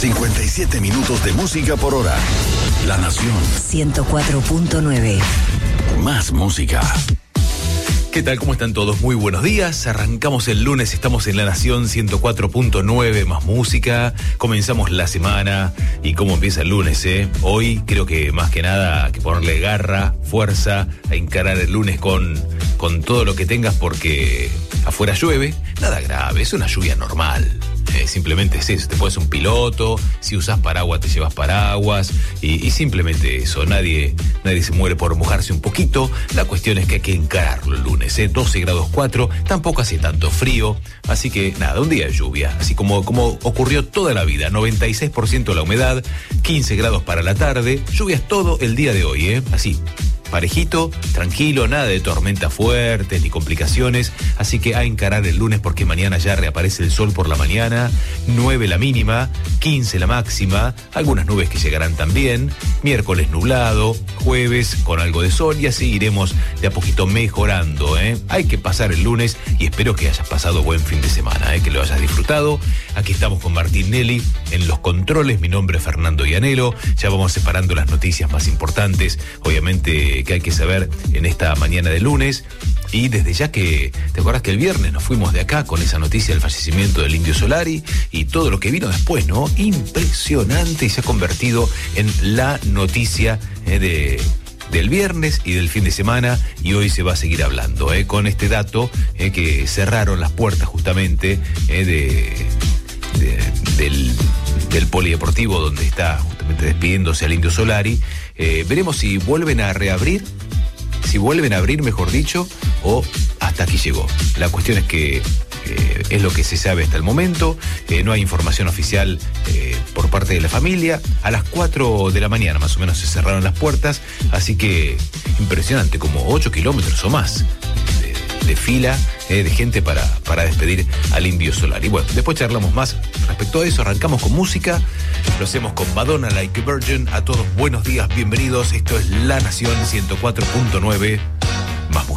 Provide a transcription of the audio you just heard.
57 minutos de música por hora. La Nación 104.9. Más música. ¿Qué tal? ¿Cómo están todos? Muy buenos días. Arrancamos el lunes, estamos en La Nación 104.9, más música. Comenzamos la semana y cómo empieza el lunes, ¿eh? Hoy creo que más que nada hay que ponerle garra, fuerza, a encarar el lunes con todo lo que tengas porque afuera llueve. Nada grave, es una lluvia normal. Simplemente es eso, te pones un piloto, si usas paraguas te llevas paraguas y simplemente eso, nadie se muere por mojarse un poquito. La cuestión es que hay que encararlo el lunes, 12 grados 4, tampoco hace tanto frío, así que nada, un día de lluvia, así como ocurrió toda la vida, 96% la humedad, 15 grados para la tarde, lluvias todo el día de hoy, así. Parejito, tranquilo, nada de tormentas fuertes ni complicaciones, así que a encarar el lunes porque mañana ya reaparece el sol por la mañana, 9 la mínima, 15 la máxima, algunas nubes que llegarán también, miércoles nublado, jueves con algo de sol y así iremos de a poquito mejorando, Hay que pasar el lunes y espero que hayas pasado buen fin de semana, que lo hayas disfrutado. Aquí estamos con Martín Nelly en los controles, mi nombre es Fernando Llanero, ya vamos separando las noticias más importantes, obviamente que hay que saber en esta mañana de lunes. Y desde ya que, ¿te acuerdas que el viernes nos fuimos de acá con esa noticia del fallecimiento del Indio Solari y todo lo que vino después, ¿no? Impresionante y se ha convertido en la noticia del viernes y del fin de semana y hoy se va a seguir hablando, con este dato que cerraron las puertas justamente del polideportivo donde está justamente despidiéndose al Indio Solari. Veremos si vuelven a reabrir, mejor dicho, o hasta aquí llegó. La cuestión es que es lo que se sabe hasta el momento, no hay información oficial por parte de la familia. A las 4 de la mañana más o menos se cerraron las puertas, así que impresionante, como 8 kilómetros o más de fila de gente para despedir al Indio Solari. Bueno, después charlamos más respecto a eso, arrancamos con música, lo hacemos con Madonna, Like a Virgin. A todos buenos días, bienvenidos, esto es La Nación 104.9.